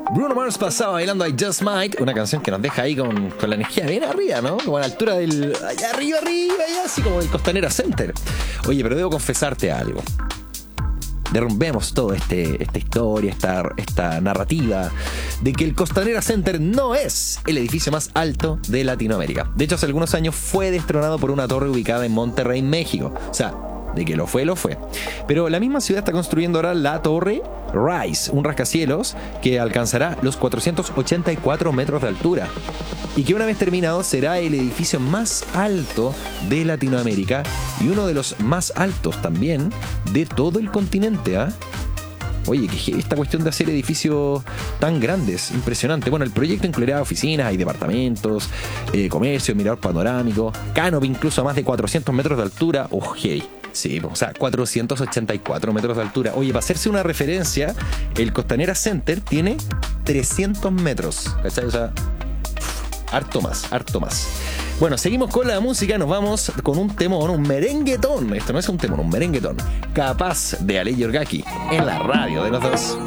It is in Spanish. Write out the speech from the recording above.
Bruno Mars pasaba bailando I Just Might, una canción que nos deja ahí con la energía bien arriba, ¿no? Como a la altura del... allá arriba, allá, así como el Costanera Center. Oye, pero debo confesarte algo. Derrumbemos toda esta historia, esta narrativa de que el Costanera Center no es el edificio más alto de Latinoamérica. De hecho, hace algunos años fue destronado por una torre ubicada en Monterrey, México. O sea, de que lo fue. Pero la misma ciudad está construyendo ahora la Torre Rise, un rascacielos que alcanzará los 484 metros de altura y que una vez terminado será el edificio más alto de Latinoamérica y uno de los más altos también de todo el continente, ¿ah? Oye, que esta cuestión de hacer edificios tan grandes, impresionante. Bueno, el proyecto incluirá oficinas y departamentos, comercio, mirador panorámico, canopy incluso a más de 400 metros de altura. Hey. Sí, o sea, 484 metros de altura. Oye, para hacerse una referencia, el Costanera Center tiene 300 metros. ¿Cachai? O sea, harto más. Bueno, seguimos con la música. Nos vamos con un temón, un merenguetón. Esto no es un temón, un merenguetón. Capaz, de Ale Yorgaki, en la radio de los dos.